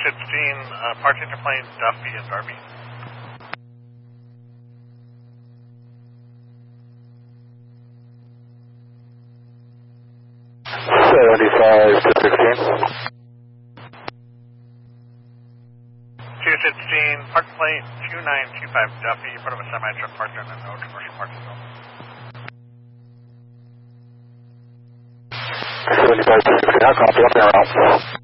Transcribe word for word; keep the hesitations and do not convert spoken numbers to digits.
sixteen, uh, parked interplane Duffy and Darby. seventy-five to sixteen. two sixteen, park plate two nine two five Duffy, part of a semi-truck parked in a no commercial parking zone. seventy-five to sixteen, I'll copy up there.